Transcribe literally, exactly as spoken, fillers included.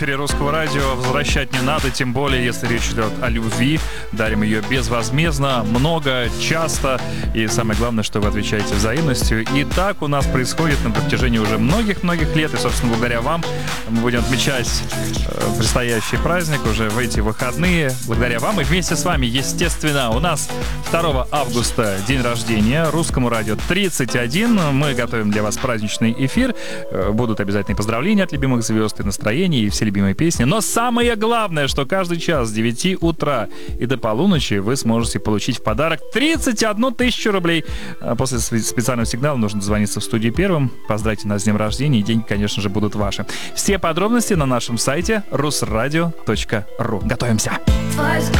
эфире Русского радио. Возвращать не надо, тем более, если речь идет о любви. Дарим ее безвозмездно, много, часто. И самое главное, что вы отвечаете взаимностью. И так у нас происходит на протяжении уже многих-многих лет. И, собственно, благодаря вам мы будем отмечать предстоящий праздник уже в эти выходные. Благодаря вам и вместе с вами, естественно, у нас второго августа день рождения. Русскому радио тридцать один. Мы готовим для вас праздничный эфир. Будут обязательные поздравления от любимых звезд и настроения, и все любимые песни. Но самое главное, что каждый час с девяти утра и до полуночи вы сможете получить в подарок тридцать одну тысячу рублей. После специального сигнала нужно дозвониться в студию первым. Поздравьте нас с днем рождения, и деньги, конечно же, будут ваши. Все подробности на нашем сайте русрадио точка ру. Готовимся!